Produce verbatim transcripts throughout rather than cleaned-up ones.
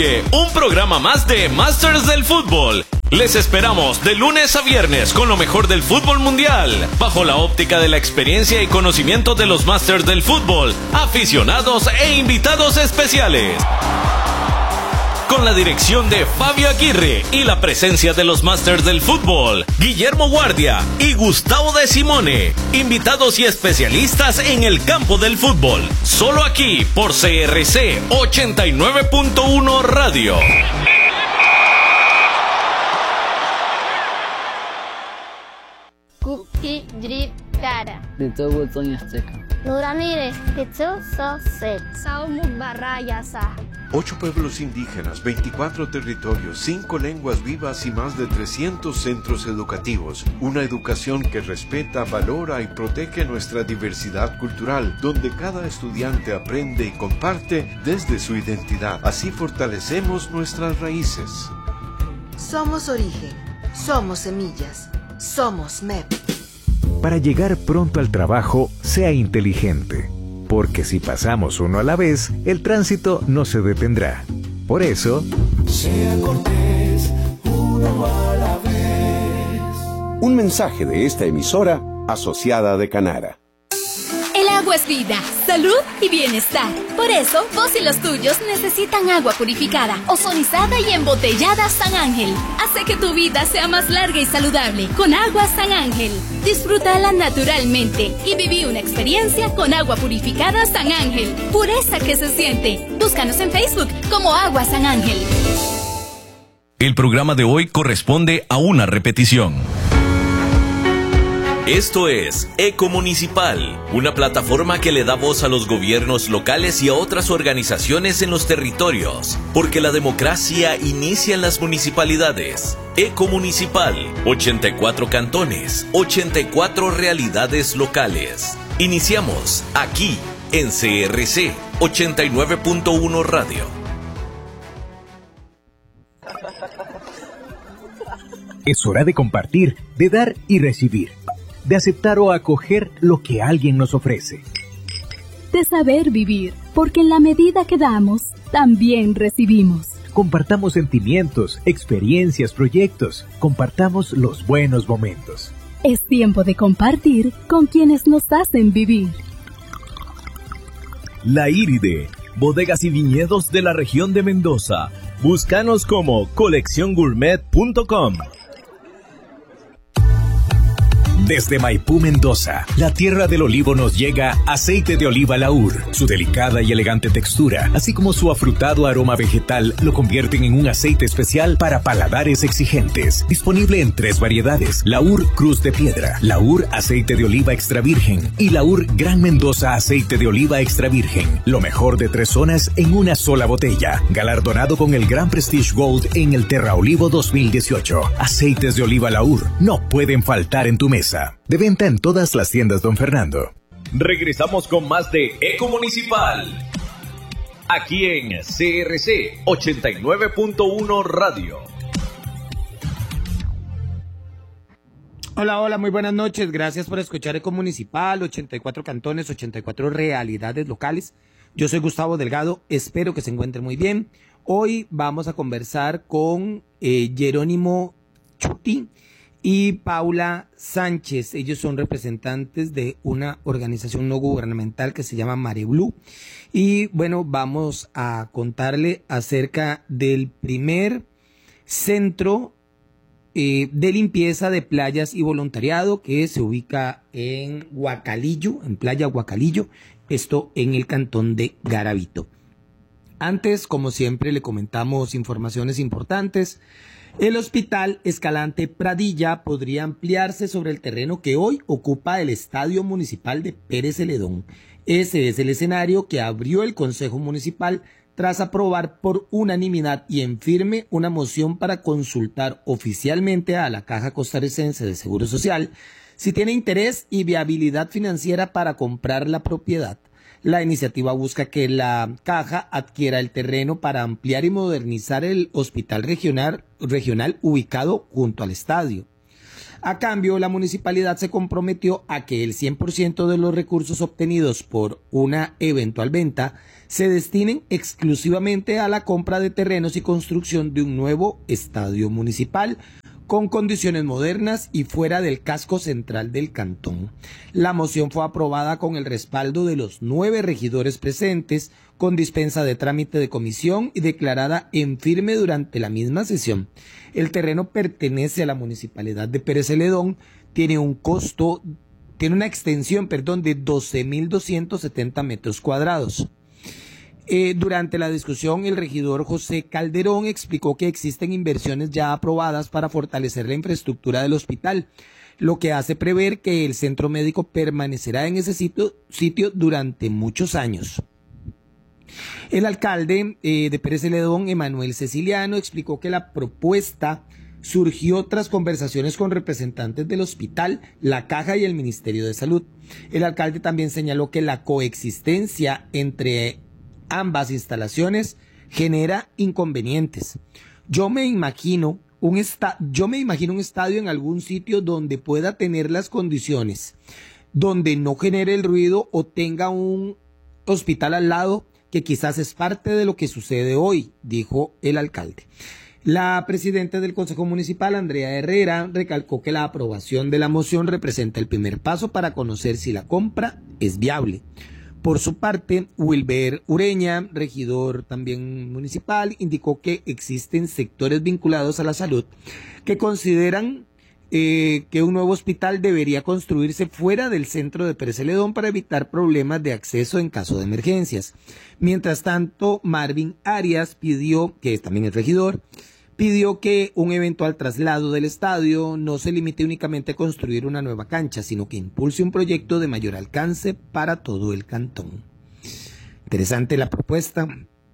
Un programa más de Masters del Fútbol. Les esperamos de lunes a viernes con lo mejor del fútbol mundial, bajo la óptica de la experiencia y conocimiento de los Masters del Fútbol, aficionados e invitados especiales. Con la dirección de Fabio Aguirre y la presencia de los Masters del Fútbol, Guillermo Guardia y Gustavo de Simone, invitados y especialistas en el campo del fútbol, solo aquí por C R C ochenta y nueve punto uno Radio. Kuki Drip Cara. Dito Sonia Azteca. Nuramire, Kitsu Sosek. Saumuk Barrayasa. Ocho pueblos indígenas, veinticuatro territorios, cinco lenguas vivas y más de trescientos centros educativos. Una educación que respeta, valora y protege nuestra diversidad cultural, donde cada estudiante aprende y comparte desde su identidad. Así fortalecemos nuestras raíces. Somos origen, somos semillas, somos M E P. Para llegar pronto al trabajo, sea inteligente. Porque si pasamos uno a la vez, el tránsito no se detendrá. Por eso, sea cortés, uno a la vez. Un mensaje de esta emisora asociada de Canara. El agua es vida, salud y bienestar. Por eso, vos y los tuyos necesitan agua purificada, ozonizada y embotellada San Ángel. Hace que tu vida sea más larga y saludable con agua San Ángel. Disfrútala naturalmente y viví una experiencia con agua purificada San Ángel. Pureza que se siente. Búscanos en Facebook como Agua San Ángel. El programa de hoy corresponde a una repetición. Esto es Ecomunicipal, una plataforma que le da voz a los gobiernos locales y a otras organizaciones en los territorios, porque la democracia inicia en las municipalidades. Ecomunicipal, ochenta y cuatro cantones, ochenta y cuatro realidades locales. Iniciamos aquí en C R C ochenta y nueve punto uno Radio. es hora de compartir, de dar y recibir, de aceptar o acoger lo que alguien nos ofrece. De saber vivir, porque en la medida que damos, también recibimos. Compartamos sentimientos, experiencias, proyectos. Compartamos los buenos momentos. Es tiempo de compartir con quienes nos hacen vivir. La Iride, bodegas y viñedos de la región de Mendoza. Búscanos como colección gourmet punto com. Desde Maipú, Mendoza, la tierra del olivo, nos llega aceite de oliva Laur. Su delicada y elegante textura, así como su afrutado aroma vegetal, lo convierten en un aceite especial para paladares exigentes. Disponible en tres variedades: Laur Cruz de Piedra, Laur Aceite de Oliva Extra Virgen y Laur Gran Mendoza Aceite de Oliva Extra Virgen. Lo mejor de tres zonas en una sola botella. Galardonado con el Gran Prestige Gold en el Terra Olivo dos mil dieciocho. Aceites de oliva Laur no pueden faltar en tu mesa. De venta en todas las tiendas Don Fernando. Regresamos con más de Eco Municipal. Aquí en C R C ochenta y nueve punto uno Radio. Hola, hola, muy buenas noches. Gracias por escuchar Eco Municipal, ochenta y cuatro cantones, ochenta y cuatro realidades locales. Yo soy Gustavo Delgado, espero que se encuentren muy bien. Hoy vamos a conversar con eh, Jerónimo Chuti y Paula Sánchez. Ellos son representantes de una organización no gubernamental que se llama Mare Blue. Y bueno, vamos a contarle acerca del primer centro eh, de limpieza de playas y voluntariado que se ubica en Guacalillo, en Playa Guacalillo, esto en el cantón de Garavito. Antes, como siempre, le comentamos informaciones importantes. El Hospital Escalante Pradilla podría ampliarse sobre el terreno que hoy ocupa el Estadio Municipal de Pérez Celedón. Ese es el escenario que abrió el Consejo Municipal tras aprobar por unanimidad y en firme una moción para consultar oficialmente a la Caja Costarricense de Seguro Social si tiene interés y viabilidad financiera para comprar la propiedad. La iniciativa busca que la Caja adquiera el terreno para ampliar y modernizar el hospital regional, regional ubicado junto al estadio. A cambio, la municipalidad se comprometió a que el cien por ciento de los recursos obtenidos por una eventual venta se destinen exclusivamente a la compra de terrenos y construcción de un nuevo estadio municipal con condiciones modernas y fuera del casco central del cantón. La moción fue aprobada con el respaldo de los nueve regidores presentes, con dispensa de trámite de comisión y declarada en firme durante la misma sesión. El terreno pertenece a la municipalidad de Pérez Celedón, tiene un costo, tiene una extensión, perdón, de doce mil doscientos setenta metros cuadrados. Eh, durante la discusión, el regidor José Calderón explicó que existen inversiones ya aprobadas para fortalecer la infraestructura del hospital, lo que hace prever que el centro médico permanecerá en ese sitio, sitio durante muchos años. El alcalde eh, de Pérez Celedón, Emanuel Ceciliano, explicó que la propuesta surgió tras conversaciones con representantes del hospital, la Caja y el Ministerio de Salud. El alcalde también señaló que la coexistencia entre ambas instalaciones genera inconvenientes. Yo me imagino un esta- yo me imagino un estadio en algún sitio donde pueda tener las condiciones, donde no genere el ruido o tenga un hospital al lado, que quizás es parte de lo que sucede hoy, dijo el alcalde. La presidenta del Consejo Municipal, Andrea Herrera, recalcó que la aprobación de la moción representa el primer paso para conocer si la compra es viable. Por su parte, Wilber Ureña, regidor también municipal, indicó que existen sectores vinculados a la salud que consideran eh, que un nuevo hospital debería construirse fuera del centro de Pérez Celedón para evitar problemas de acceso en caso de emergencias. Mientras tanto, Marvin Arias pidió, que también es regidor, pidió que un eventual traslado del estadio no se limite únicamente a construir una nueva cancha, sino que impulse un proyecto de mayor alcance para todo el cantón. Interesante la propuesta.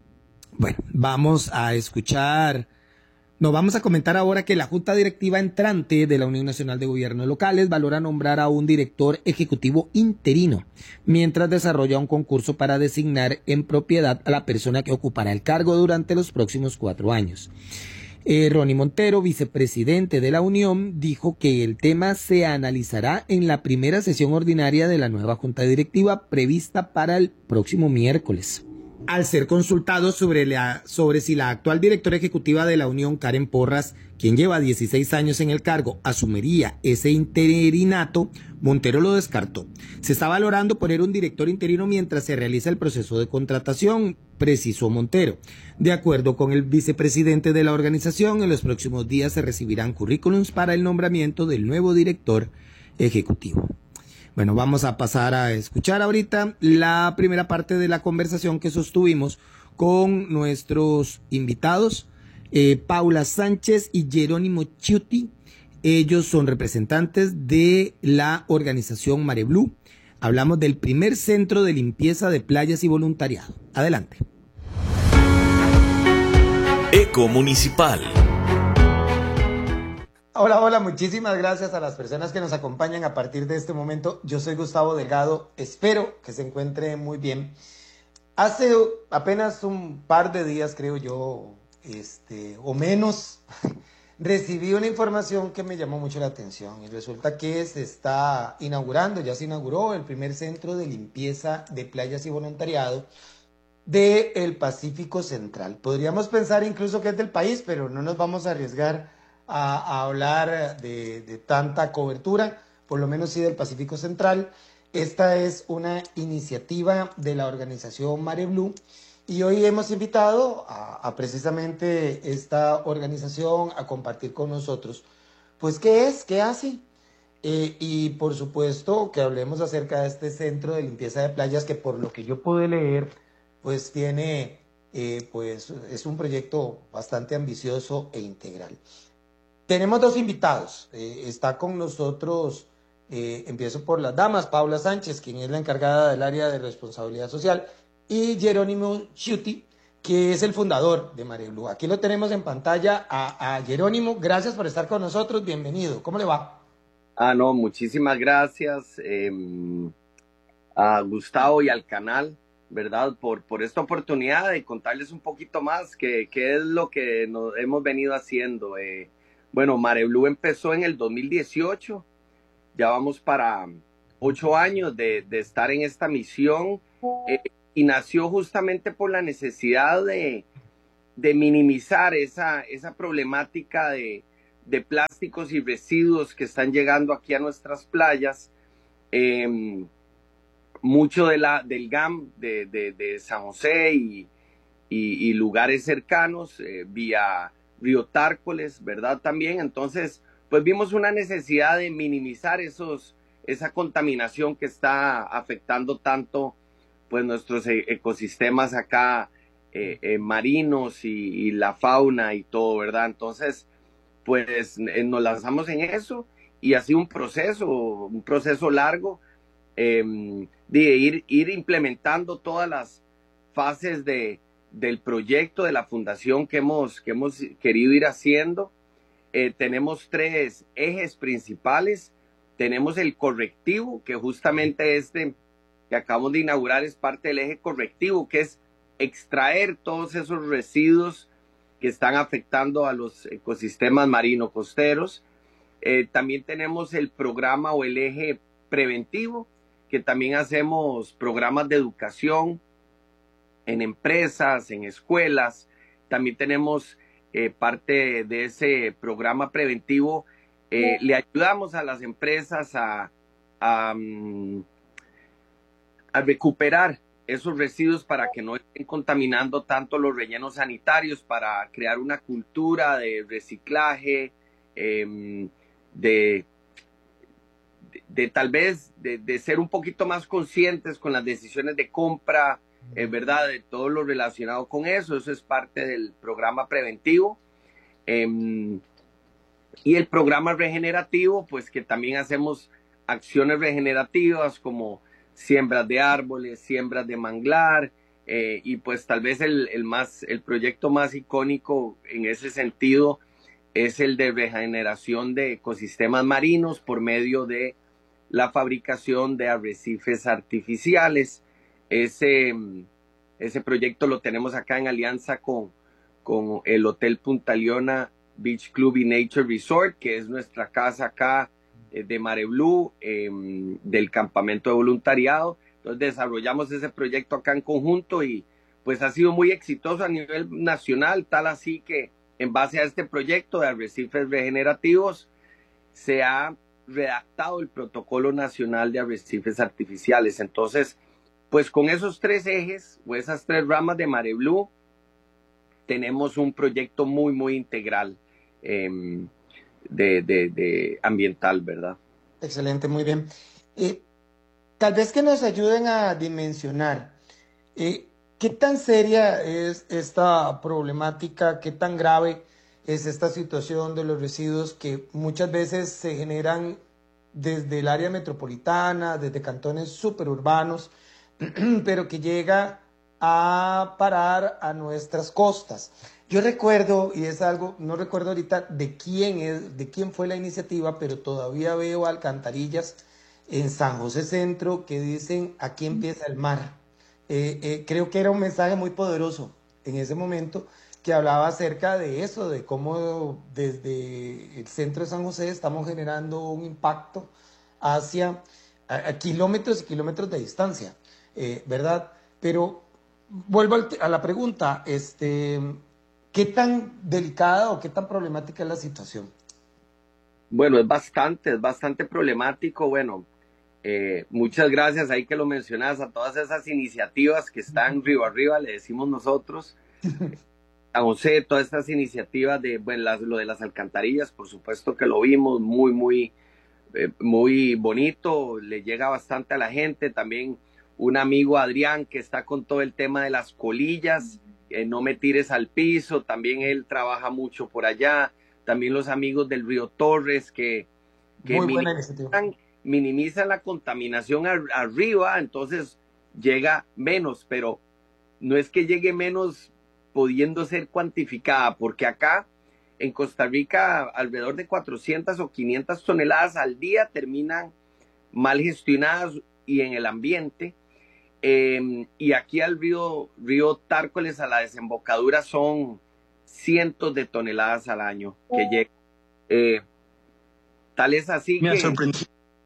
Bueno, vamos a escuchar, no, vamos a comentar ahora que la Junta Directiva entrante de la Unión Nacional de Gobiernos Locales valora nombrar a un director ejecutivo interino, mientras desarrolla un concurso para designar en propiedad a la persona que ocupará el cargo durante los próximos cuatro años. Eh, Ronnie Montero, vicepresidente de la Unión, dijo que el tema se analizará en la primera sesión ordinaria de la nueva Junta Directiva prevista para el próximo miércoles. Al ser consultado sobre, la, sobre si la actual directora ejecutiva de la Unión, Karen Porras, quien lleva dieciséis años en el cargo, asumiría ese interinato, Montero lo descartó. Se está valorando poner un director interino mientras se realiza el proceso de contratación, precisó Montero. De acuerdo con el vicepresidente de la organización, en los próximos días se recibirán currículums para el nombramiento del nuevo director ejecutivo. Bueno, vamos a pasar a escuchar ahorita la primera parte de la conversación que sostuvimos con nuestros invitados, eh, Paula Sánchez y Jerónimo Chiuti. Ellos son representantes de la organización Mare Blue. Hablamos del primer centro de limpieza de playas y voluntariado. Adelante. Eco Municipal. Hola, hola, muchísimas gracias a las personas que nos acompañan a partir de este momento. Yo soy Gustavo Delgado, espero que se encuentre muy bien. Hace apenas un par de días, creo yo, este, o menos, recibí una información que me llamó mucho la atención y resulta que se está inaugurando, ya se inauguró el primer centro de limpieza de playas y voluntariado del Pacífico Central. Podríamos pensar incluso que es del país, pero no nos vamos a arriesgar A, a hablar de, de tanta cobertura, por lo menos sí del Pacífico Central. Esta es una iniciativa de la organización Mare Blue y hoy hemos invitado a, a precisamente esta organización a compartir con nosotros, pues, qué es, qué hace, eh, y por supuesto que hablemos acerca de este centro de limpieza de playas que por lo que yo pude leer, pues tiene, eh, pues es un proyecto bastante ambicioso e integral. Tenemos dos invitados. Eh, está con nosotros, eh, empiezo por las damas, Paula Sánchez, quien es la encargada del área de responsabilidad social, y Jerónimo Chiuti, que es el fundador de Mare Blue. Aquí lo tenemos en pantalla a, a Jerónimo. Gracias por estar con nosotros. Bienvenido. ¿Cómo le va? Ah, no, muchísimas gracias eh, a Gustavo y al canal, ¿verdad? Por, por esta oportunidad de contarles un poquito más qué qué es lo que nos hemos venido haciendo. Eh, Bueno, Mareblue empezó en el dos mil dieciocho, ya vamos para ocho años de, de estar en esta misión, eh, y nació justamente por la necesidad de, de minimizar esa, esa problemática de, de plásticos y residuos que están llegando aquí a nuestras playas. Eh, mucho de la, del G A M de, de, de San José y, y, y lugares cercanos, eh, vía Río Tárcoles, ¿verdad? También, entonces, pues vimos una necesidad de minimizar esos, esa contaminación que está afectando tanto, pues, nuestros ecosistemas acá, eh, eh, marinos y, y la fauna y todo, ¿verdad? Entonces, pues, eh, nos lanzamos en eso y ha sido un proceso, un proceso largo, eh, de ir, ir implementando todas las fases de del proyecto de la fundación que hemos, que hemos querido ir haciendo. Eh, tenemos tres ejes principales. Tenemos el correctivo, que justamente este que acabamos de inaugurar es parte del eje correctivo, que es extraer todos esos residuos que están afectando a los ecosistemas marino-costeros. Eh, también tenemos el programa o el eje preventivo, que también hacemos programas de educación en empresas, en escuelas. También tenemos eh, parte de ese programa preventivo, eh, le ayudamos a las empresas a, a, a recuperar esos residuos para que no estén contaminando tanto los rellenos sanitarios, para crear una cultura de reciclaje, eh, de, de, de tal vez de, de ser un poquito más conscientes con las decisiones de compra, es eh, verdad, de todo lo relacionado con eso. Eso es parte del programa preventivo. Eh, y el programa regenerativo, pues que también hacemos acciones regenerativas como siembras de árboles, siembras de manglar, eh, y pues tal vez el, el, más, el proyecto más icónico en ese sentido es el de regeneración de ecosistemas marinos por medio de la fabricación de arrecifes artificiales. Ese, ese proyecto lo tenemos acá en alianza con, con el Hotel Punta Leona Beach Club y Nature Resort, que es nuestra casa acá eh, de Mareblue, eh, del campamento de voluntariado. Entonces desarrollamos ese proyecto acá en conjunto y pues ha sido muy exitoso a nivel nacional, tal así que en base a este proyecto de arrecifes regenerativos se ha redactado el Protocolo Nacional de Arrecifes Artificiales. Entonces, pues con esos tres ejes o esas tres ramas de Mareblue tenemos un proyecto muy, muy integral eh, de, de, de ambiental, ¿verdad? Excelente, muy bien. Eh, tal vez que nos ayuden a dimensionar eh, qué tan seria es esta problemática, qué tan grave es esta situación de los residuos que muchas veces se generan desde el área metropolitana, desde cantones superurbanos, pero que llega a parar a nuestras costas. Yo recuerdo, y es algo, no recuerdo ahorita de quién es, de quién fue la iniciativa, pero todavía veo alcantarillas en San José Centro que dicen aquí empieza el mar. Eh, eh, creo que era un mensaje muy poderoso en ese momento que hablaba acerca de eso, de cómo desde el centro de San José estamos generando un impacto hacia a, a kilómetros y kilómetros de distancia. Eh, ¿verdad? Pero vuelvo al, a la pregunta, este, ¿qué tan delicada o qué tan problemática es la situación? Bueno, es bastante, es bastante problemático. Bueno, eh, muchas gracias ahí que lo mencionas a todas esas iniciativas que están río arriba, le decimos nosotros. San José, todas estas iniciativas de, bueno, las, lo de las alcantarillas, por supuesto que lo vimos, muy, muy, eh, muy bonito, le llega bastante a la gente. También un amigo, Adrián, que está con todo el tema de las colillas, eh, no me tires al piso, también él trabaja mucho por allá. También los amigos del Río Torres que, que minimizan, minimizan la contaminación ar, arriba, entonces llega menos, pero no es que llegue menos pudiendo ser cuantificada, porque acá en Costa Rica alrededor de cuatrocientas o quinientas toneladas al día terminan mal gestionadas y en el ambiente. Eh, y aquí al río, río Tárcoles, a la desembocadura, son cientos de toneladas al año que llegan. Eh, tal es así Me que... ha sorprendido.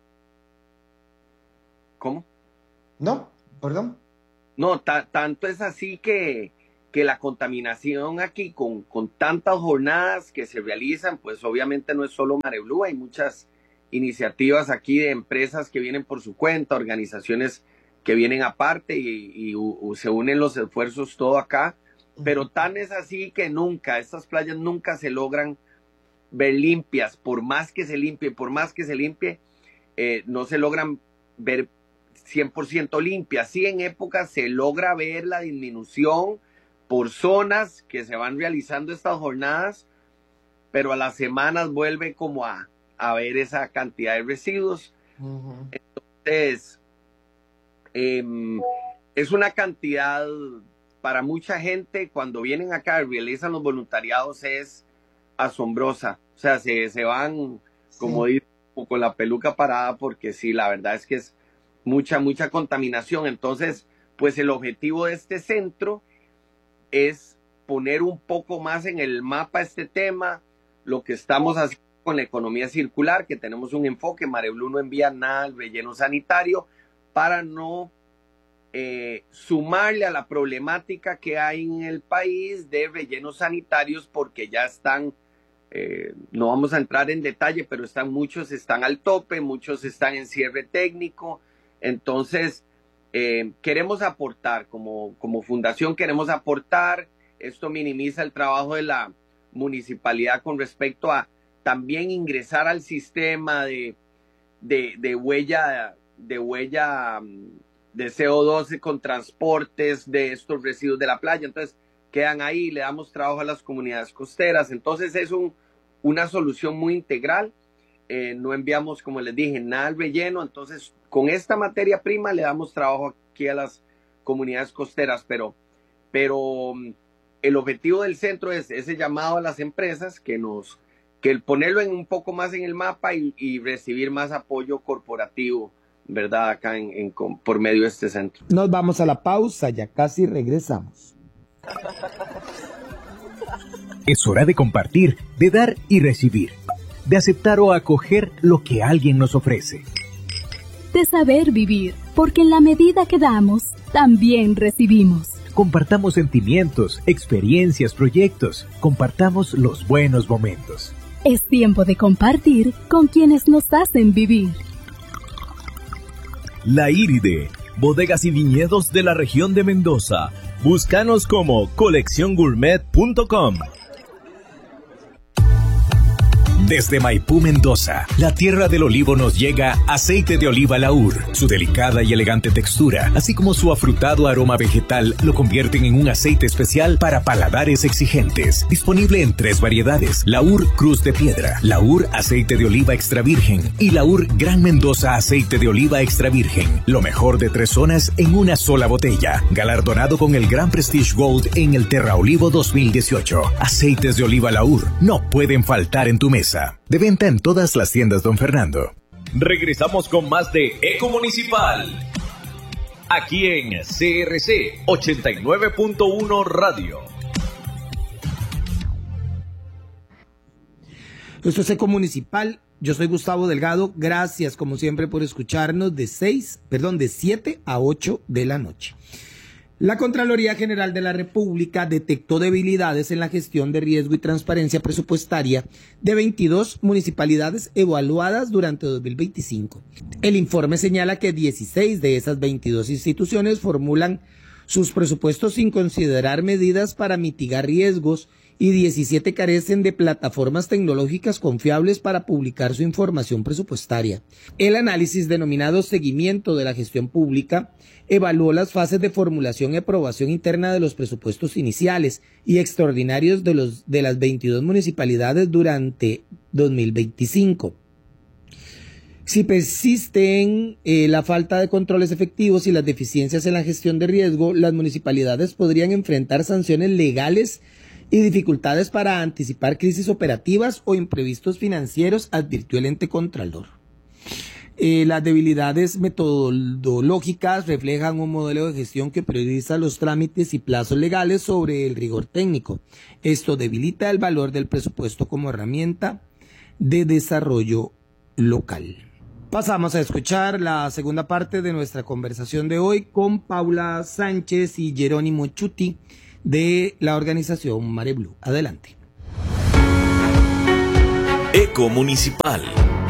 ¿Cómo? No, perdón. No, ta tanto es así que, que la contaminación aquí con, con tantas jornadas que se realizan, pues obviamente no es solo Mareblue, hay muchas iniciativas aquí de empresas que vienen por su cuenta, organizaciones que vienen aparte y, y u, se unen los esfuerzos todo acá, pero tan es así que nunca, estas playas nunca se logran ver limpias, por más que se limpie, por más que se limpie, eh, no se logran ver cien por ciento limpias. Sí, en épocas se logra ver la disminución por zonas que se van realizando estas jornadas, pero a las semanas vuelve como a, a ver esa cantidad de residuos. Uh-huh. Entonces, eh, es una cantidad para mucha gente, cuando vienen acá y realizan los voluntariados, es asombrosa. O sea, se, se van, como sí. digo, con la peluca parada, porque sí, la verdad es que es mucha, mucha contaminación. Entonces, pues el objetivo de este centro es poner un poco más en el mapa este tema, lo que estamos haciendo con la economía circular, que tenemos un enfoque. Mareblue no envía nada al relleno sanitario para no eh, sumarle a la problemática que hay en el país de rellenos sanitarios, porque ya están, eh, no vamos a entrar en detalle, pero están muchos están al tope, muchos están en cierre técnico. Entonces, eh, queremos aportar, como, como fundación queremos aportar. Esto minimiza el trabajo de la municipalidad con respecto a también ingresar al sistema de, de, de huella, de huella de C O dos con transportes de estos residuos de la playa. Entonces, quedan ahí, le damos trabajo a las comunidades costeras. Entonces, es un, una solución muy integral. Eh, no enviamos, como les dije, nada al relleno. Entonces, con esta materia prima le damos trabajo aquí a las comunidades costeras, pero, pero el objetivo del centro es ese llamado a las empresas que nos, que el ponerlo en un poco más en el mapa y, y recibir más apoyo corporativo, ¿verdad? Acá en, en, por medio de este centro. Nos vamos a la pausa, ya casi regresamos. Es hora de compartir, de dar y recibir, de aceptar o acoger lo que alguien nos ofrece. De saber vivir, porque en la medida que damos, también recibimos. Compartamos sentimientos, experiencias, proyectos. Compartamos los buenos momentos. Es tiempo de compartir con quienes nos hacen vivir. La Iride, bodegas y viñedos de la región de Mendoza. Búscanos como colección gourmet punto com. Desde Maipú, Mendoza, la tierra del olivo, nos llega aceite de oliva Laur. Su delicada y elegante textura, así como su afrutado aroma vegetal, lo convierten en un aceite especial para paladares exigentes. Disponible en tres variedades: Laur Cruz de Piedra, Laur Aceite de Oliva Extra Virgen y Laur Gran Mendoza Aceite de Oliva Extra Virgen. Lo mejor de tres zonas en una sola botella. Galardonado con el Gran Prestige Gold en el Terra Olivo dos mil dieciocho. Aceites de oliva Laur no pueden faltar en tu mesa. De venta en todas las tiendas Don Fernando. Regresamos con más de Eco Municipal, aquí en C R C ochenta y nueve punto uno Radio. Esto es Eco Municipal. Yo soy Gustavo Delgado. Gracias, como siempre, por escucharnos de seis, perdón, de siete a ocho de la noche. La Contraloría General de la República detectó debilidades en la gestión de riesgo y transparencia presupuestaria de veintidós municipalidades evaluadas durante dos mil veinticinco. El informe señala que dieciséis de esas veintidós instituciones formulan sus presupuestos sin considerar medidas para mitigar riesgos y diecisiete carecen de plataformas tecnológicas confiables para publicar su información presupuestaria. El análisis denominado Seguimiento de la Gestión Pública evaluó las fases de formulación y aprobación interna de los presupuestos iniciales y extraordinarios de, los, de las veintidós municipalidades durante dos mil veinticinco. Si persisten eh, la falta de controles efectivos y las deficiencias en la gestión de riesgo, las municipalidades podrían enfrentar sanciones legales y dificultades para anticipar crisis operativas o imprevistos financieros, advirtió el ente contralor. Eh, las debilidades metodológicas reflejan un modelo de gestión que prioriza los trámites y plazos legales sobre el rigor técnico. Esto debilita el valor del presupuesto como herramienta de Desarrollo Local. Pasamos a escuchar la segunda parte de nuestra conversación de hoy con Paula Sánchez y Jerónimo Chuti de la organización Mare Blue. Adelante. Eco Municipal.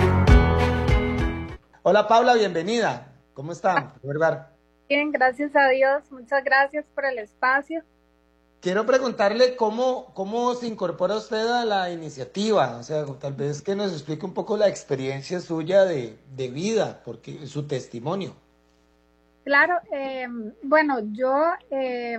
Hola Paula, bienvenida. ¿Cómo están? Bien, gracias a Dios. Muchas gracias por el espacio. Quiero preguntarle cómo, cómo se incorpora usted a la iniciativa, o sea, tal vez que nos explique un poco la experiencia suya de, de vida, porque su testimonio. Claro, eh, bueno, yo eh,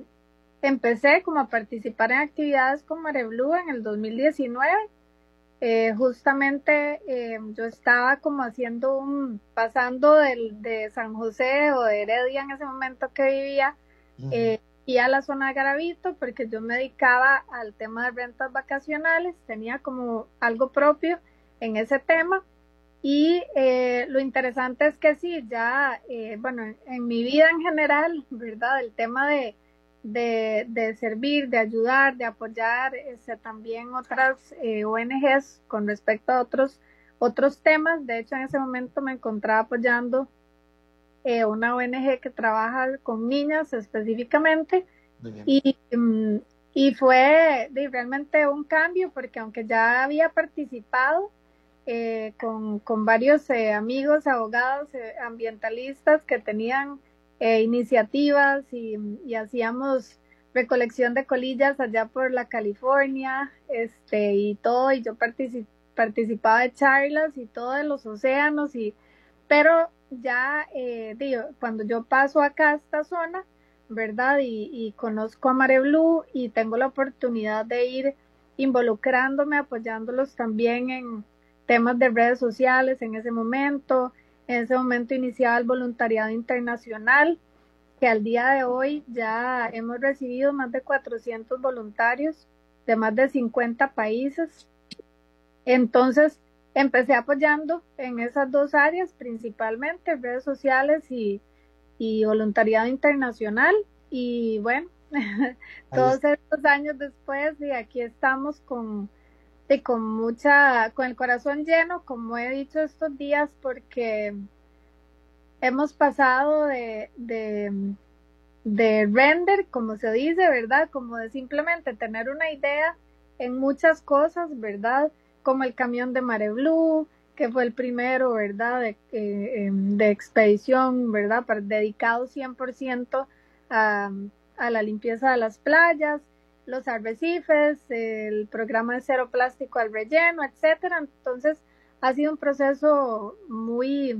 empecé como a participar en actividades con Mare Blue en el dos mil diecinueve. Eh, justamente eh, yo estaba como haciendo un, pasando del, de San José o de Heredia en ese momento que vivía, uh-huh. eh, y a la zona de Garavito, porque yo me dedicaba al tema de rentas vacacionales, tenía como algo propio en ese tema, y eh, lo interesante es que sí, ya, eh, bueno, en, en mi vida en general, ¿verdad? El tema de, de, de servir, de ayudar, de apoyar este, también otras eh, O N Ges con respecto a otros, otros temas. De hecho, en ese momento me encontraba apoyando Eh, una O N G que trabaja con niñas específicamente, y, y fue de, realmente un cambio, porque aunque ya había participado eh, con, con varios eh, amigos, abogados, eh, ambientalistas que tenían eh, iniciativas y, y hacíamos recolección de colillas allá por la California, este, y todo, y yo particip, participaba de charlas y todo de los océanos, y pero ya eh, digo, cuando yo paso acá a esta zona, ¿verdad? Y, y conozco a Mare Blue y tengo la oportunidad de ir involucrándome, apoyándolos también en temas de redes sociales en ese momento. En ese momento iniciaba el voluntariado internacional, que al día de hoy ya hemos recibido más de cuatrocientos voluntarios de más de cincuenta países. Entonces, empecé apoyando en esas dos áreas, principalmente redes sociales y, y voluntariado internacional. Y bueno, todos estos años después, y aquí estamos con, y con mucha, con el corazón lleno, como he dicho estos días, porque hemos pasado de, de, de render, como se dice, ¿verdad? Como de simplemente tener una idea en muchas cosas, ¿verdad? Como el camión de Mare Blue, que fue el primero, ¿verdad?, de, eh, de expedición, ¿verdad?, para, dedicado cien por ciento a, a la limpieza de las playas, los arrecifes, el programa de cero plástico al relleno, etcétera. Entonces, ha sido un proceso muy,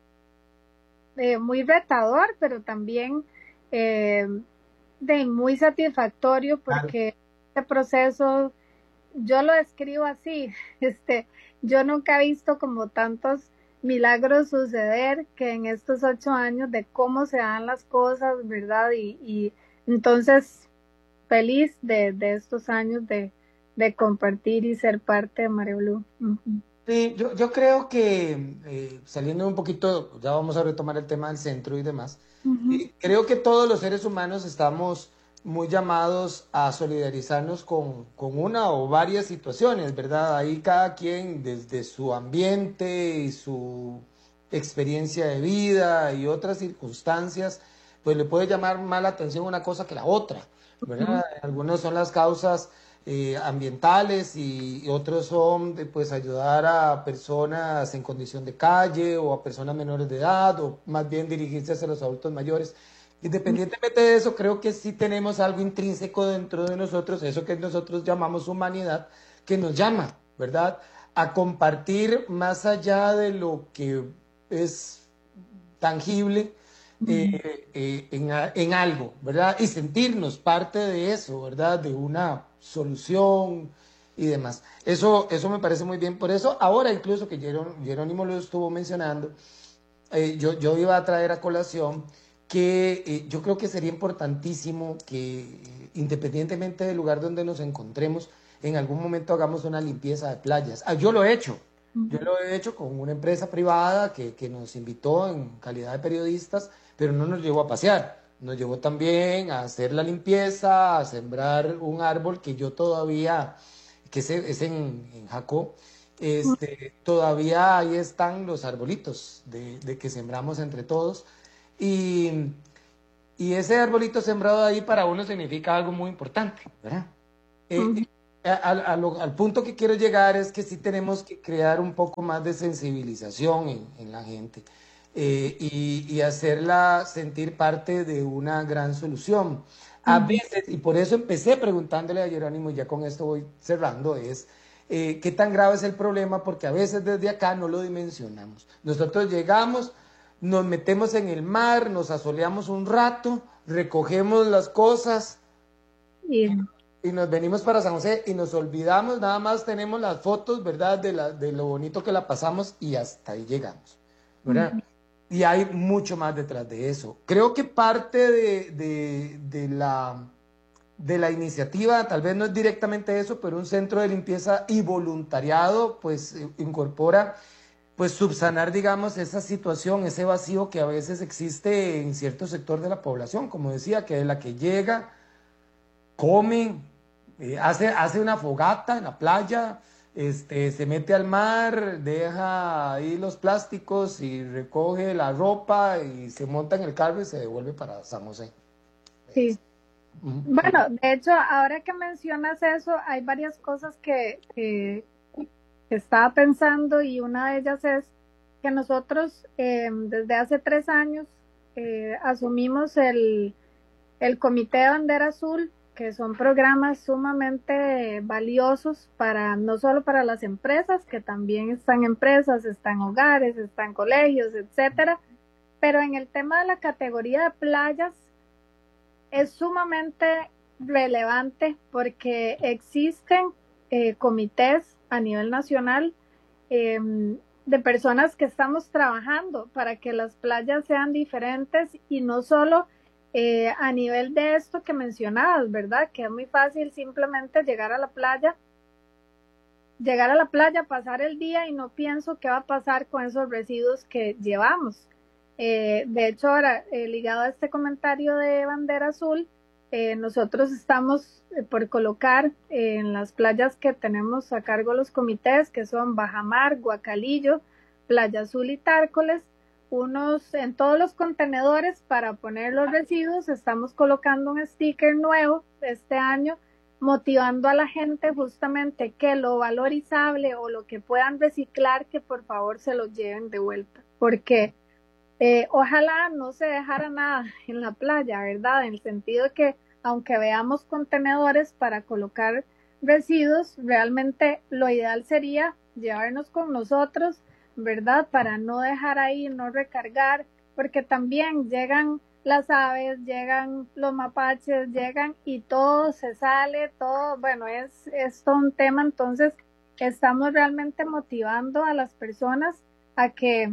eh, muy retador, pero también eh, de muy satisfactorio, porque claro, este proceso yo lo describo así, este, yo nunca he visto como tantos milagros suceder que en estos ocho años de cómo se dan las cosas, ¿verdad? Y, y entonces, feliz de, de estos años de, de compartir y ser parte de Mare Blue. Uh-huh. Sí, yo, yo creo que, eh, saliendo un poquito, ya vamos a retomar el tema del centro y demás, uh-huh. eh, creo que todos los seres humanos estamos muy llamados a solidarizarnos con, con una o varias situaciones, ¿verdad? Ahí cada quien desde su ambiente y su experiencia de vida y otras circunstancias, pues le puede llamar más la atención una cosa que la otra, ¿verdad? Uh-huh. Algunas son las causas eh, ambientales y, y otros son de, pues, ayudar a personas en condición de calle o a personas menores de edad, o más bien dirigirse hacia los adultos mayores. Independientemente de eso, creo que sí tenemos algo intrínseco dentro de nosotros, eso que nosotros llamamos humanidad, que nos llama, ¿verdad?, a compartir más allá de lo que es tangible eh, eh, en, en algo, ¿verdad?, y sentirnos parte de eso, ¿verdad?, de una solución y demás. Eso, eso me parece muy bien. Por eso, ahora incluso que Jerónimo lo estuvo mencionando, eh, yo, yo iba a traer a colación que eh, yo creo que sería importantísimo que, eh, independientemente del lugar donde nos encontremos, en algún momento hagamos una limpieza de playas. Ah, yo lo he hecho, uh-huh. yo lo he hecho con una empresa privada que, que nos invitó en calidad de periodistas, pero no nos llevó a pasear, nos llevó también a hacer la limpieza, a sembrar un árbol que yo todavía, que es, es en, en Jacó, este, todavía ahí están los arbolitos de, de que sembramos entre todos. Y, y ese arbolito sembrado ahí para uno significa algo muy importante, ¿verdad? Uh-huh. Eh, Al, al, al punto que quiero llegar es que sí tenemos que crear un poco más de sensibilización en, en la gente eh, y, y hacerla sentir parte de una gran solución. A uh-huh. veces, y por eso empecé preguntándole a Jerónimo, y ya con esto voy cerrando, es eh, qué tan grave es el problema, porque a veces desde acá no lo dimensionamos. Nosotros llegamos, nos metemos en el mar, nos asoleamos un rato, recogemos las cosas y... y nos venimos para San José y nos olvidamos, nada más tenemos las fotos, ¿verdad?, de, la, de lo bonito que la pasamos y hasta ahí llegamos, ¿verdad? Uh-huh. Y hay mucho más detrás de eso. Creo que parte de, de, de, la, de la iniciativa, tal vez no es directamente eso, pero un centro de limpieza y voluntariado, pues incorpora, pues subsanar, digamos, esa situación, ese vacío que a veces existe en cierto sector de la población, como decía, que es la que llega, come, Eh, hace, hace una fogata en la playa, este, se mete al mar, deja ahí los plásticos y recoge la ropa y se monta en el carro y se devuelve para San José. Sí. Uh-huh. Bueno, de hecho, ahora que mencionas eso, hay varias cosas que, que, que estaba pensando, y una de ellas es que nosotros eh, desde hace tres años eh, asumimos el, el Comité de Bandera Azul, que son programas sumamente valiosos para, no solo para las empresas, que también están empresas, están hogares, están colegios, etcétera, pero en el tema de la categoría de playas es sumamente relevante porque existen eh, comités a nivel nacional eh, de personas que estamos trabajando para que las playas sean diferentes, y no solo Eh, a nivel de esto que mencionabas, ¿verdad? Que es muy fácil simplemente llegar a la playa, llegar a la playa, pasar el día y no pienso qué va a pasar con esos residuos que llevamos. Eh, de hecho, ahora, eh, ligado a este comentario de Bandera Azul, eh, nosotros estamos eh, por colocar eh, en las playas que tenemos a cargo los comités, que son Bajamar, Guacalillo, Playa Azul y Tárcoles, unos en todos los contenedores para poner los residuos. Estamos colocando un sticker nuevo este año, motivando a la gente justamente que lo valorizable o lo que puedan reciclar, que por favor se lo lleven de vuelta, porque eh, ojalá no se dejara nada en la playa, ¿verdad? En el sentido de que aunque veamos contenedores para colocar residuos, realmente lo ideal sería llevarnos con nosotros, ¿verdad? Para no dejar ahí, no recargar, porque también llegan las aves, llegan los mapaches, llegan y todo se sale, todo, bueno, es, es todo un tema. Entonces estamos realmente motivando a las personas a que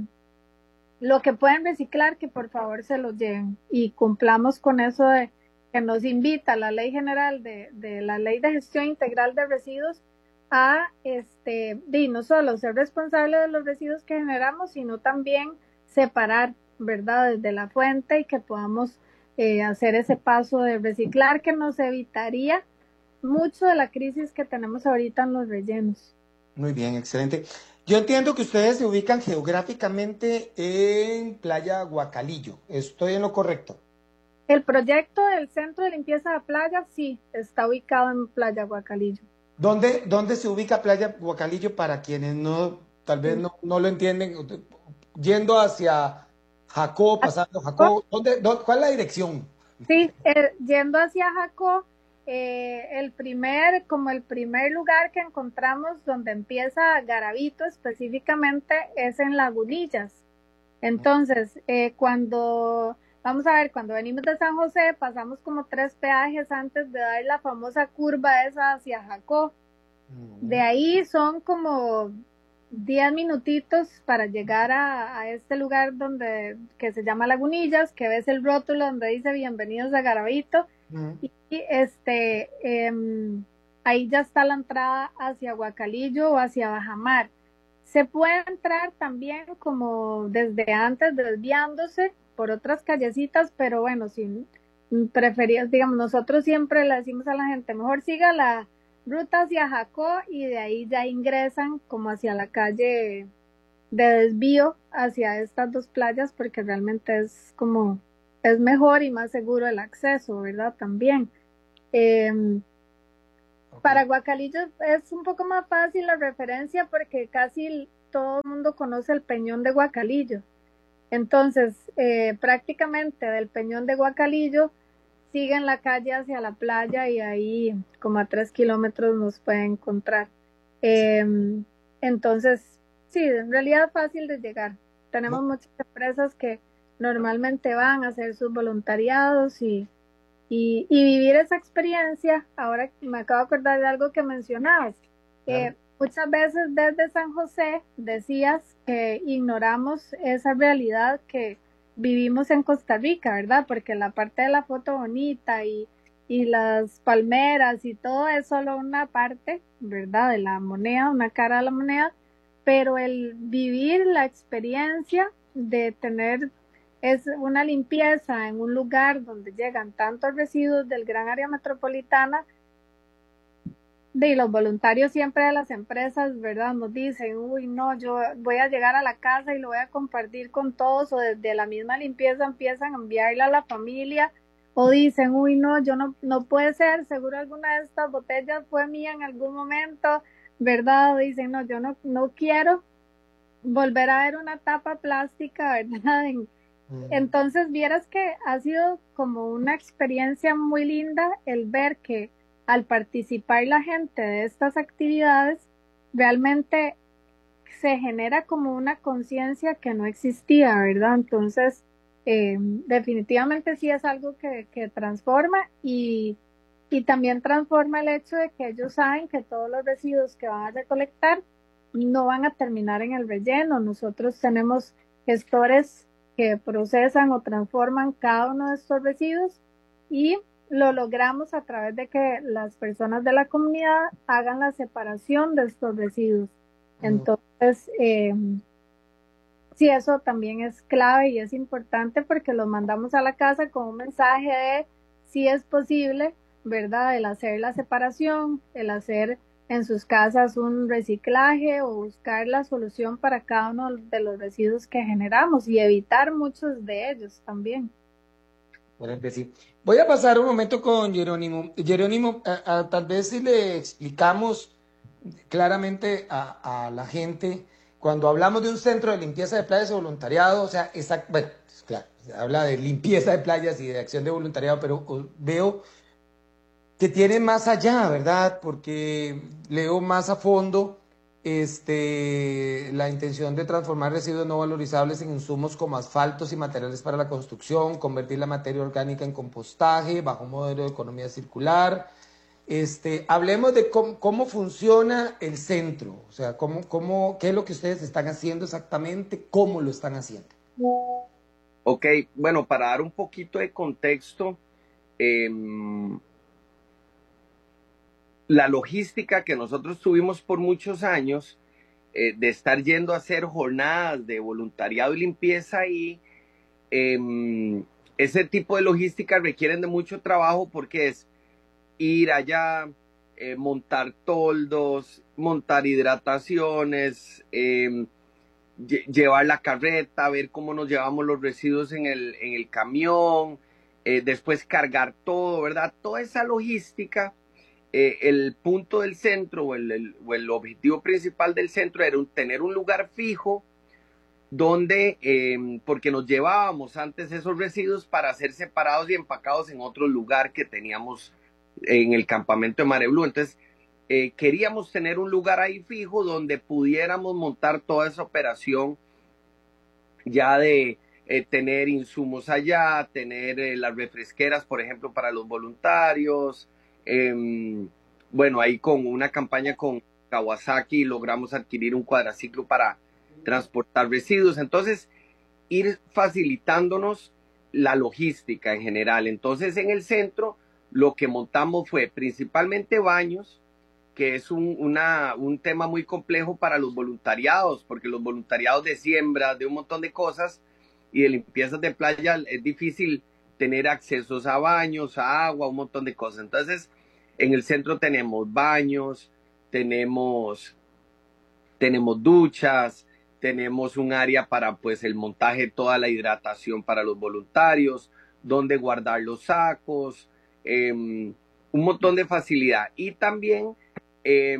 lo que pueden reciclar, que por favor se lo lleven, y cumplamos con eso de que nos invita la Ley General de, de la Ley de Gestión Integral de Residuos a este, y no solo ser responsable de los residuos que generamos, sino también separar, ¿verdad?, desde la fuente, y que podamos eh, hacer ese paso de reciclar, que nos evitaría mucho de la crisis que tenemos ahorita en los rellenos. Muy bien, excelente. Yo entiendo que ustedes se ubican geográficamente en Playa Guacalillo. ¿Estoy en lo correcto? El proyecto del Centro de Limpieza de Playas, sí, está ubicado en Playa Guacalillo. ¿Dónde, ¿Dónde se ubica Playa Guacalillo para quienes no, tal vez no, no lo entienden? Yendo hacia Jacó, pasando Jacó, ¿dónde, dónde, ¿cuál es la dirección? Sí, eh, yendo hacia Jacó, eh, el primer, como el primer lugar que encontramos donde empieza Garavito específicamente es en Lagunillas. Entonces, eh, cuando, vamos a ver, cuando venimos de San José, pasamos como tres peajes antes de dar la famosa curva esa hacia Jacó. De ahí son como diez minutitos para llegar a, a este lugar donde, que se llama Lagunillas, que ves el rótulo donde dice bienvenidos a Garavito. Uh-huh. Y este, eh, ahí ya está la entrada hacia Guacalillo o hacia Bajamar. Se puede entrar también como desde antes, desviándose por otras callecitas, pero bueno, si preferías, digamos, nosotros siempre le decimos a la gente, mejor siga la ruta hacia Jacó y de ahí ya ingresan como hacia la calle de desvío hacia estas dos playas porque realmente es como, es mejor y más seguro el acceso, ¿verdad? También. Eh, okay. Para Guacalillo es un poco más fácil la referencia porque casi todo el mundo conoce el Peñón de Guacalillo. Entonces, eh, prácticamente del Peñón de Guacalillo siguen la calle hacia la playa y ahí como a tres kilómetros nos pueden encontrar. Eh, entonces, sí, en realidad es fácil de llegar. Tenemos muchas empresas que normalmente van a hacer sus voluntariados y, y, y vivir esa experiencia. Ahora me acabo de acordar de algo que mencionabas. Eh, claro. Muchas veces desde San José decías que ignoramos esa realidad que vivimos en Costa Rica, ¿verdad? Porque la parte de la foto bonita y, y las palmeras y todo es solo una parte, ¿verdad? De la moneda, una cara de la moneda, pero el vivir la experiencia de tener es una limpieza en un lugar donde llegan tantos residuos del gran área metropolitana, de los voluntarios siempre de las empresas, ¿verdad? Nos dicen, uy, no, yo voy a llegar a la casa y lo voy a compartir con todos, o desde la misma limpieza empiezan a enviarla a la familia, o dicen, uy, no, yo no, no puede ser, seguro alguna de estas botellas fue mía en algún momento, ¿verdad? O dicen, no, yo no, no quiero volver a ver una tapa plástica, ¿verdad? En, mm. Entonces, vieras que ha sido como una experiencia muy linda el ver que al participar la gente de estas actividades, realmente se genera como una conciencia que no existía, ¿verdad? Entonces, eh, definitivamente sí es algo que, que transforma y, y también transforma el hecho de que ellos saben que todos los residuos que van a recolectar no van a terminar en el relleno. Nosotros tenemos gestores que procesan o transforman cada uno de estos residuos y lo logramos a través de que las personas de la comunidad hagan la separación de estos residuos. Entonces, eh, sí, eso también es clave y es importante porque los mandamos a la casa con un mensaje de si es posible, ¿verdad? El hacer la separación, el hacer en sus casas un reciclaje o buscar la solución para cada uno de los residuos que generamos y evitar muchos de ellos también. Bueno, sí. Voy a pasar un momento con Jerónimo. Jerónimo, a, a, tal vez si le explicamos claramente a, a la gente, cuando hablamos de un centro de limpieza de playas de voluntariado, o sea, esa, bueno, claro, se habla de limpieza de playas y de acción de voluntariado, pero veo que tiene más allá, ¿verdad? Porque leo más a fondo este, la intención de transformar residuos no valorizables en insumos como asfaltos y materiales para la construcción, convertir la materia orgánica en compostaje bajo un modelo de economía circular. Este, hablemos de cómo, cómo funciona el centro, o sea, cómo, cómo, qué es lo que ustedes están haciendo exactamente, cómo lo están haciendo. Ok, bueno, para dar un poquito de contexto, eh, la logística que nosotros tuvimos por muchos años, eh, de estar yendo a hacer jornadas de voluntariado y limpieza y eh, ese tipo de logística requieren de mucho trabajo porque es ir allá, eh, montar toldos, montar hidrataciones, eh, lle llevar la carreta, ver cómo nos llevamos los residuos en el, en el camión, eh, después cargar todo, ¿verdad? Toda esa logística. Eh, el punto del centro o el, el, o el objetivo principal del centro era un, tener un lugar fijo donde, eh, porque nos llevábamos antes esos residuos para ser separados y empacados en otro lugar que teníamos en el campamento de Mareblú. Entonces, eh, queríamos tener un lugar ahí fijo donde pudiéramos montar toda esa operación ya de eh, tener insumos allá, tener eh, las refresqueras, por ejemplo, para los voluntarios. Eh, bueno, ahí con una campaña con Kawasaki logramos adquirir un cuadraciclo para transportar residuos. Entonces, ir facilitándonos la logística en general. Entonces, en el centro lo que montamos fue principalmente baños, que es un, una, un tema muy complejo para los voluntariados, porque los voluntariados de siembra, de un montón de cosas y de limpiezas de playa es difícil tener accesos a baños, a agua, un montón de cosas. Entonces, En el centro tenemos baños, tenemos, tenemos duchas, tenemos un área para pues el montaje de toda la hidratación para los voluntarios, donde guardar los sacos, eh, un montón de facilidad. Y también eh,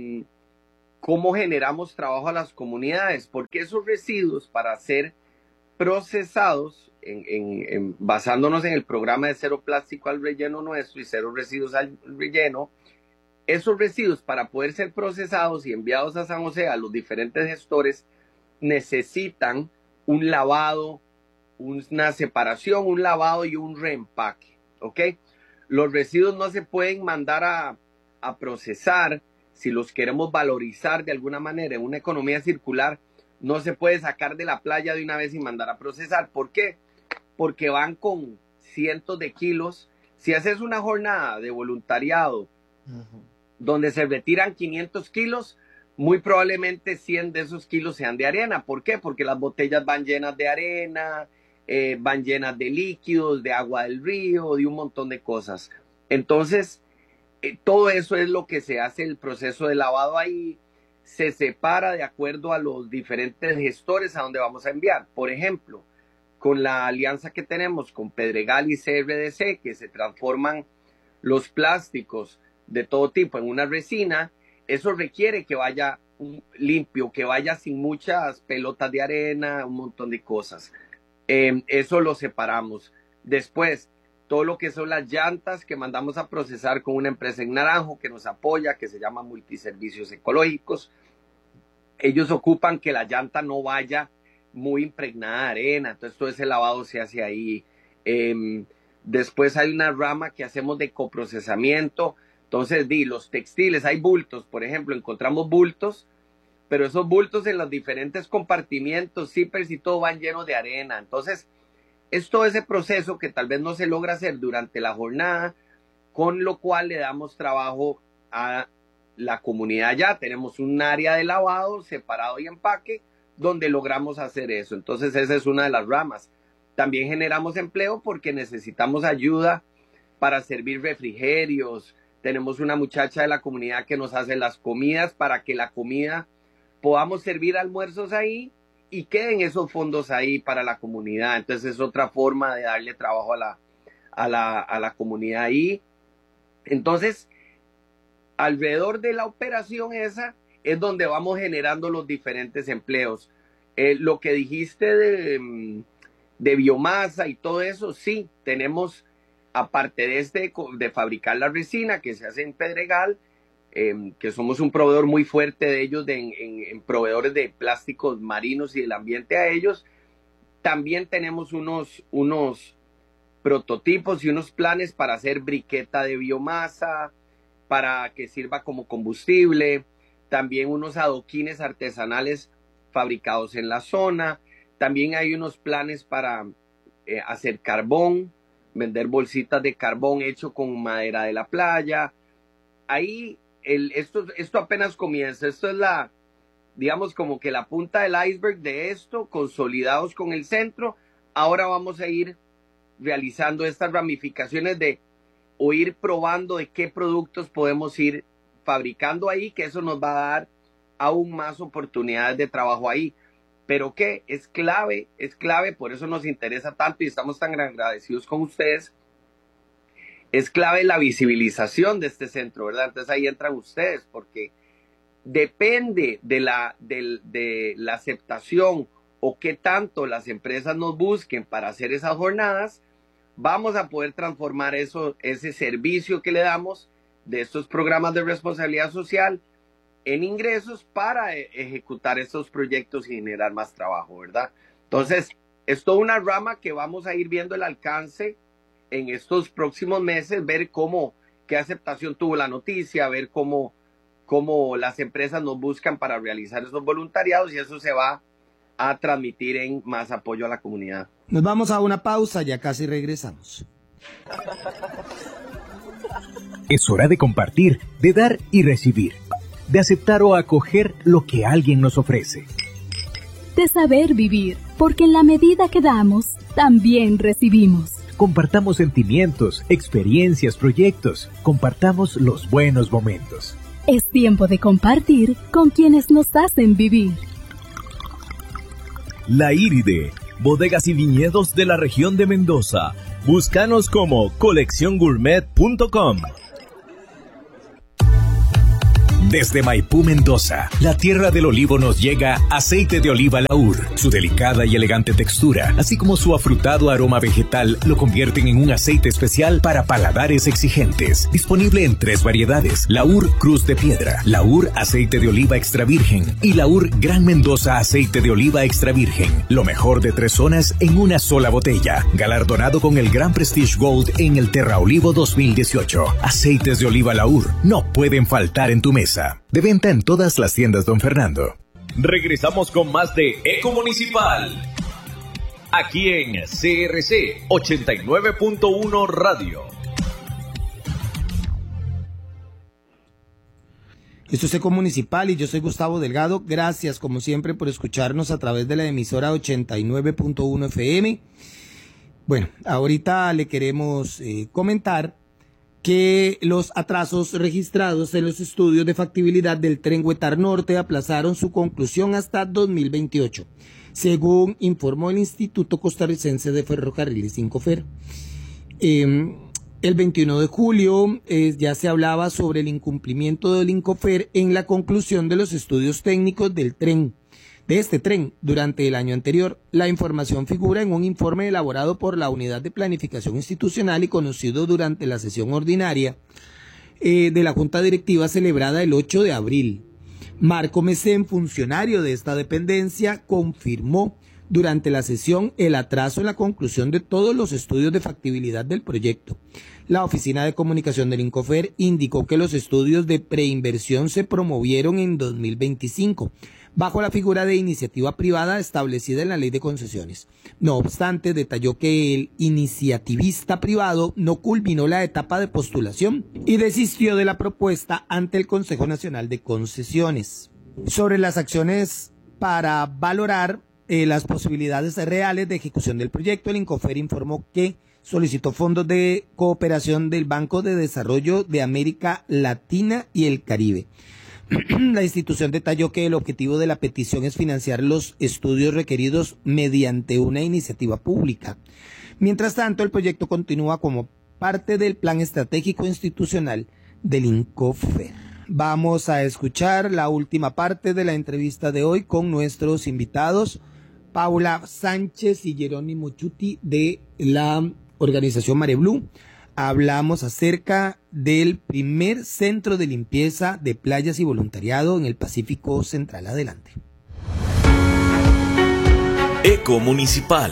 cómo generamos trabajo a las comunidades, porque esos residuos para ser procesados, en, en, en, basándonos en el programa de cero plástico al relleno nuestro y cero residuos al relleno, esos residuos para poder ser procesados y enviados a San José a los diferentes gestores necesitan un lavado, una separación, un lavado y un reempaque, ¿ok? Los residuos no se pueden mandar a, a procesar. Si los queremos valorizar de alguna manera en una economía circular, no se puede sacar de la playa de una vez y mandar a procesar. ¿Por qué? Porque van con cientos de kilos. Si haces una jornada de voluntariado uh-huh. donde se retiran quinientos kilos, muy probablemente cien de esos kilos sean de arena. ¿Por qué? Porque las botellas van llenas de arena, eh, van llenas de líquidos, de agua del río, de un montón de cosas. Entonces, eh, todo eso es lo que se hace el proceso de lavado ahí. Se separa de acuerdo a los diferentes gestores a donde vamos a enviar. Por ejemplo, con la alianza que tenemos con Pedregal y C R D C, que se transforman los plásticos de todo tipo en una resina, eso requiere que vaya limpio, que vaya sin muchas pelotas de arena, un montón de cosas. Eh, eso lo separamos. Después, todo lo que son las llantas que mandamos a procesar con una empresa en Naranjo que nos apoya, que se llama Multiservicios Ecológicos. Ellos ocupan que la llanta no vaya muy impregnada de arena, entonces todo ese lavado se hace ahí. Eh, después hay una rama que hacemos de coprocesamiento. Entonces, di, los textiles, hay bultos, por ejemplo, encontramos bultos, pero esos bultos en los diferentes compartimientos, zippers y todo van llenos de arena. Entonces, es todo ese proceso que tal vez no se logra hacer durante la jornada, con lo cual le damos trabajo a la comunidad ya. Tenemos un área de lavado, separado y empaque, donde logramos hacer eso. Entonces, esa es una de las ramas. También generamos empleo porque necesitamos ayuda para servir refrigerios. Tenemos una muchacha de la comunidad que nos hace las comidas para que la comida podamos servir almuerzos ahí y queden esos fondos ahí para la comunidad. Entonces es otra forma de darle trabajo a la, a la, a la comunidad ahí. Entonces, alrededor de la operación esa es donde vamos generando los diferentes empleos. Eh, lo que dijiste de, de biomasa y todo eso, sí, tenemos... Aparte de este, de fabricar la resina que se hace en Pedregal, eh, que somos un proveedor muy fuerte de ellos, de, en, en, en proveedores de plásticos marinos y del ambiente a ellos, también tenemos unos, unos prototipos y unos planes para hacer briqueta de biomasa, para que sirva como combustible, también unos adoquines artesanales fabricados en la zona, también hay unos planes para eh, hacer carbón, vender bolsitas de carbón hecho con madera de la playa. Ahí, el, esto, esto apenas comienza. Esto es la, digamos, como que la punta del iceberg de esto, consolidados con el centro. Ahora vamos a ir realizando estas ramificaciones de, o ir probando de qué productos podemos ir fabricando ahí, que eso nos va a dar aún más oportunidades de trabajo ahí. Pero que es clave, es clave, por eso nos interesa tanto y estamos tan agradecidos con ustedes. Es clave la visibilización de este centro, ¿verdad? Entonces ahí entran ustedes, porque depende de la, de, de la aceptación o qué tanto las empresas nos busquen para hacer esas jornadas, vamos a poder transformar eso, ese servicio que le damos de estos programas de responsabilidad social en ingresos para ejecutar estos proyectos y generar más trabajo, ¿verdad? Entonces, es toda una rama que vamos a ir viendo el alcance en estos próximos meses, ver cómo, qué aceptación tuvo la noticia, ver cómo, cómo las empresas nos buscan para realizar esos voluntariados y eso se va a transmitir en más apoyo a la comunidad. Nos vamos a una pausa, ya casi regresamos. Es hora de compartir, de dar y recibir, de aceptar o acoger lo que alguien nos ofrece. De saber vivir, porque en la medida que damos, también recibimos. Compartamos sentimientos, experiencias, proyectos. Compartamos los buenos momentos. Es tiempo de compartir con quienes nos hacen vivir. La Iride, bodegas y viñedos de la región de Mendoza. Búscanos como colección gourmet punto com. Desde Maipú, Mendoza, la tierra del olivo, nos llega aceite de oliva Laur. Su delicada y elegante textura, así como su afrutado aroma vegetal, lo convierten en un aceite especial para paladares exigentes. Disponible en tres variedades: Laur Cruz de Piedra, Laur Aceite de Oliva Extra Virgen y Laur Gran Mendoza Aceite de Oliva Extra Virgen. Lo mejor de tres zonas en una sola botella. Galardonado con el Gran Prestige Gold en el Terra Olivo dos mil dieciocho. Aceites de oliva Laur no pueden faltar en tu mesa. De venta en todas las tiendas Don Fernando. Regresamos con más de Eco Municipal. Aquí en C R C ochenta y nueve punto uno Radio. Esto es Eco Municipal y yo soy Gustavo Delgado. Gracias, como siempre, por escucharnos a través de la emisora ochenta y nueve punto uno F M. Bueno, ahorita le queremos eh, comentar que los atrasos registrados en los estudios de factibilidad del Tren Huetar Norte aplazaron su conclusión hasta dos mil veintiocho, según informó el Instituto Costarricense de Ferrocarriles, Incofer. Eh, el veintiuno de julio eh, ya se hablaba sobre el incumplimiento del Incofer en la conclusión de los estudios técnicos del tren, de este tren durante el año anterior. La información figura en un informe elaborado por la Unidad de Planificación Institucional y conocido durante la sesión ordinaria eh, de la Junta Directiva celebrada el ocho de abril. Marco Mesén, funcionario de esta dependencia, confirmó durante la sesión el atraso en la conclusión de todos los estudios de factibilidad del proyecto. La Oficina de Comunicación del Incofer indicó que los estudios de preinversión se promovieron en dos mil veinticinco, bajo la figura de iniciativa privada establecida en la Ley de Concesiones. No obstante, detalló que el iniciativista privado no culminó la etapa de postulación y desistió de la propuesta ante el Consejo Nacional de Concesiones. Sobre las acciones para valorar eh, las posibilidades reales de ejecución del proyecto, el Incofer informó que solicitó fondos de cooperación del Banco de Desarrollo de América Latina y el Caribe. La institución detalló que el objetivo de la petición es financiar los estudios requeridos mediante una iniciativa pública. Mientras tanto, el proyecto continúa como parte del plan estratégico institucional del Incofer. Vamos a escuchar la última parte de la entrevista de hoy con nuestros invitados, Paula Sánchez y Jerónimo Chuti de la organización Mareblú. Hablamos acerca del primer centro de limpieza de playas y voluntariado en el Pacífico Central. Adelante. Eco Municipal.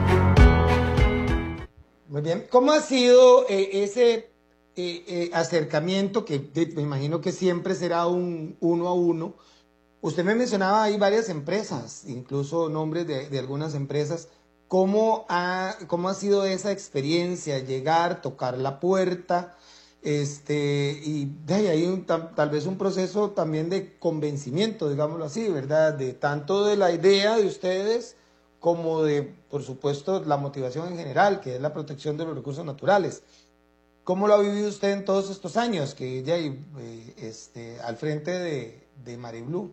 Muy bien. ¿Cómo ha sido eh, ese eh, eh, acercamiento que eh, me imagino que siempre será un uno a uno? Usted me mencionaba ahí varias empresas, incluso nombres de, de algunas empresas. ¿Cómo ha, cómo ha sido esa experiencia? Llegar, tocar la puerta, este, y de ahí hay un, tal, tal vez un proceso también de convencimiento, digámoslo así, ¿verdad? De tanto de la idea de ustedes como de, por supuesto, la motivación en general, que es la protección de los recursos naturales. ¿Cómo lo ha vivido usted en todos estos años que ya hay eh, este, al frente de, de Mareblú?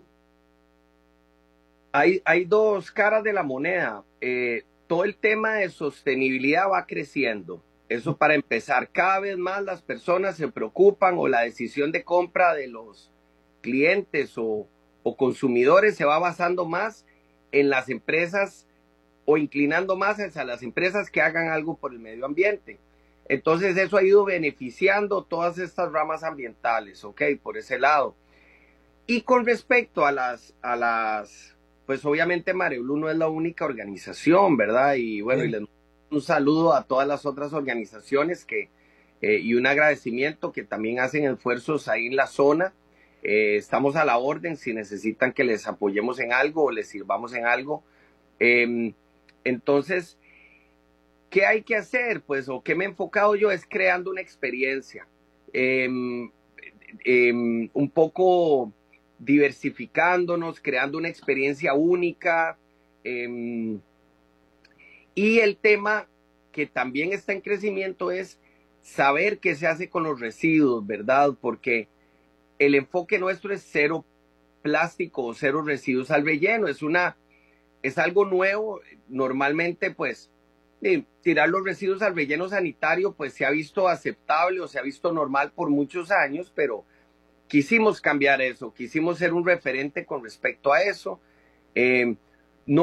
Hay, hay dos caras de la moneda. Eh, todo el tema de sostenibilidad va creciendo. Eso para empezar. Cada vez más las personas se preocupan o la decisión de compra de los clientes o, o consumidores se va basando más en las empresas o inclinando más hacia las empresas que hagan algo por el medio ambiente. Entonces eso ha ido beneficiando todas estas ramas ambientales, ¿ok? Por ese lado. Y con respecto a las, a las pues obviamente Mareblú no es la única organización, ¿verdad? Y bueno, sí. Y les mando un saludo a todas las otras organizaciones que, eh, y un agradecimiento que también hacen esfuerzos ahí en la zona. Eh, estamos a la orden si necesitan que les apoyemos en algo o les sirvamos en algo. Eh, entonces, ¿qué hay que hacer? Pues, o qué me he enfocado yo es creando una experiencia, eh, eh, un poco diversificándonos, creando una experiencia única. Eh, y el tema que también está en crecimiento es saber qué se hace con los residuos, ¿verdad? Porque el enfoque nuestro es cero plástico o cero residuos al relleno. Es una, es algo nuevo. Normalmente, pues, tirar los residuos al relleno sanitario, pues se ha visto aceptable o se ha visto normal por muchos años, pero quisimos cambiar eso, quisimos ser un referente con respecto a eso. Eh,